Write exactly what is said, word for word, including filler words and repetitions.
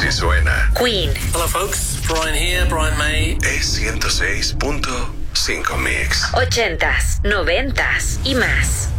Así suena. Queen. Hello folks, Brian here, Brian May. Es ciento seis punto cinco Mix. Ochentas, noventas y más.